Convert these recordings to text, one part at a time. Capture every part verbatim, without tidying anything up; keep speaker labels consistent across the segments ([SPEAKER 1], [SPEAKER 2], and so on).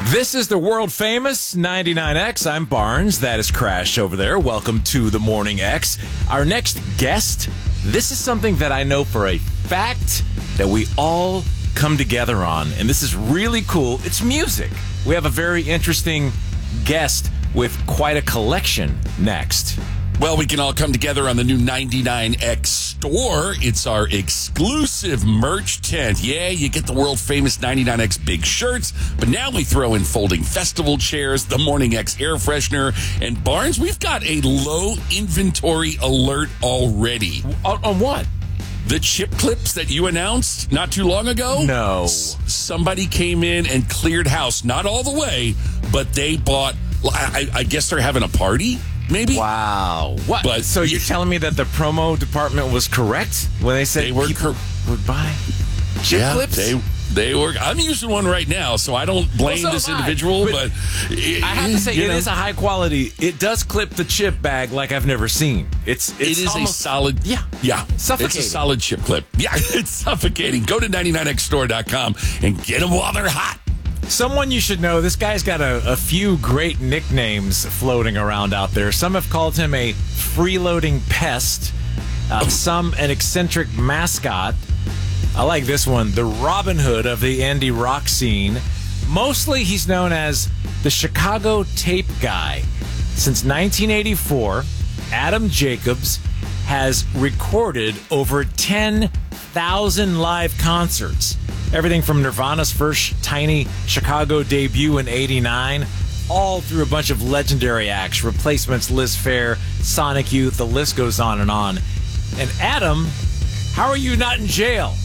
[SPEAKER 1] This is the world famous ninety-nine X. I'm Barnes. That is Crash over there. Welcome to the Morning X. Our next guest, this is something that I know for a fact that we all come together on, and this is really cool. It's music. We have a very interesting guest with quite a collection next.
[SPEAKER 2] Well, we can all come together on the new ninety-nine X store. It's our exclusive merch tent. Yeah, you get the world famous ninety-nine X big shirts, but now we throw in folding festival chairs, the Morning X air freshener, and Barnes, we've got a low inventory alert already.
[SPEAKER 1] On, on what?
[SPEAKER 2] The chip clips that you announced not too long ago?
[SPEAKER 1] No.
[SPEAKER 2] S- somebody came in and cleared house. Not all the way, but they bought, I, I guess they're having a party? Maybe.
[SPEAKER 1] Wow. What?
[SPEAKER 2] But
[SPEAKER 1] so you're telling me that the promo department was correct when they said
[SPEAKER 2] they were
[SPEAKER 1] people
[SPEAKER 2] cor-
[SPEAKER 1] would buy chip
[SPEAKER 2] yeah,
[SPEAKER 1] clips?
[SPEAKER 2] They, they were. I'm using one right now, so I don't blame
[SPEAKER 1] Well, so
[SPEAKER 2] this
[SPEAKER 1] am I.
[SPEAKER 2] individual.
[SPEAKER 1] But
[SPEAKER 2] But, it,
[SPEAKER 1] I have to say,
[SPEAKER 2] you
[SPEAKER 1] it
[SPEAKER 2] know,
[SPEAKER 1] is a high quality. It does clip the chip bag like I've never seen. It's, it's
[SPEAKER 2] it is
[SPEAKER 1] almost,
[SPEAKER 2] a solid.
[SPEAKER 1] Yeah.
[SPEAKER 2] Yeah.
[SPEAKER 1] Suffocating.
[SPEAKER 2] It's a solid chip clip. Yeah, it's suffocating. Go to ninety-nine X store dot com and get them while they're hot.
[SPEAKER 1] Someone you should know, this guy's got a, a few great nicknames floating around out there. Some have called him a freeloading pest, uh, some an eccentric mascot. I like this one, the Robin Hood of the indie rock scene. Mostly he's known as the Chicago Tape Guy. Since nineteen eighty-four, Adam Jacobs has recorded over ten thousand live concerts. Everything from Nirvana's first tiny Chicago debut in eighty-nine, all through a bunch of legendary acts, Replacements, Liz Phair, Sonic Youth, the list goes on and on. And Adam, how are you not in jail?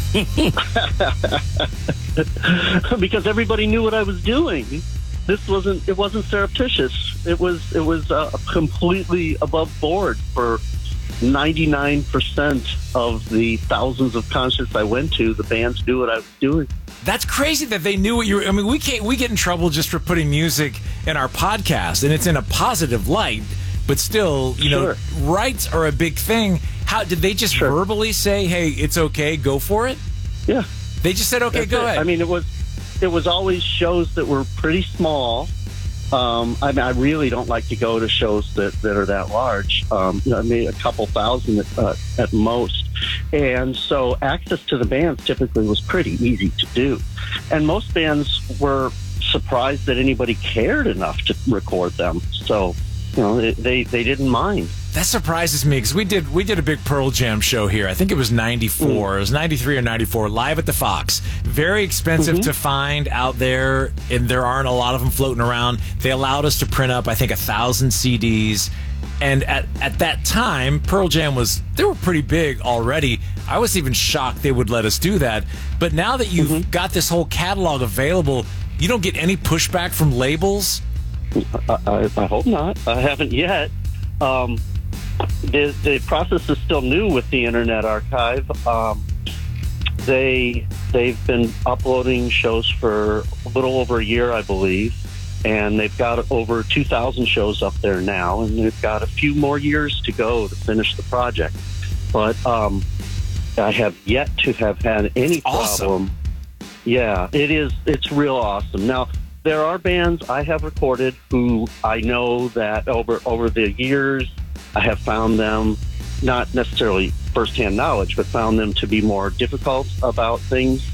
[SPEAKER 3] Because everybody knew what I was doing. This wasn't, it wasn't surreptitious. It was, it was uh, completely above board for ninety-nine percent of the thousands of concerts I went to. The bands knew what I was doing.
[SPEAKER 1] That's crazy that they knew what you were. I mean, we can't, we get in trouble just for putting music in our podcast, and it's in a positive light, but still, you
[SPEAKER 3] Sure.
[SPEAKER 1] know, rights are a big thing. How did they just
[SPEAKER 3] Sure.
[SPEAKER 1] verbally say, hey, it's okay, go for it?
[SPEAKER 3] Yeah.
[SPEAKER 1] They just said, okay,
[SPEAKER 3] That's
[SPEAKER 1] go
[SPEAKER 3] it.
[SPEAKER 1] ahead.
[SPEAKER 3] I mean, it was, it was always shows that were pretty small. Um, I mean, I really don't like to go to shows that, that are that large. Um, you know, I mean, a couple thousand at, uh, at most. And so access to the bands typically was pretty easy to do. And most bands were surprised that anybody cared enough to record them. So, you know, they, they, they didn't mind.
[SPEAKER 1] That surprises me because we did we did a big Pearl Jam show here. I think it was ninety-four.
[SPEAKER 3] Mm.
[SPEAKER 1] It was ninety-three or ninety-four, live at the Fox. Very expensive
[SPEAKER 3] Mm-hmm.
[SPEAKER 1] to find out there, and there aren't a lot of them floating around. They allowed us to print up, I think, a thousand C Ds. And at, at that time, Pearl Jam was, they were pretty big already. I was even shocked they would let us do that. But now that you've
[SPEAKER 3] Mm-hmm.
[SPEAKER 1] got this whole catalog available, you don't get any pushback from labels?
[SPEAKER 3] I, I, I hope not. I haven't yet. Um, the, the process is still new with the Internet Archive. Um, they they've been uploading shows for a little over a year, I believe, and they've got over two thousand shows up there now, and they've got a few more years to go to finish the project. But um, I have yet to have had any
[SPEAKER 1] Awesome.
[SPEAKER 3] problem. Yeah, it is. It's real awesome. Now, there are bands I have recorded who I know that over over the years I have found them, not necessarily firsthand knowledge, but found them to be more difficult about things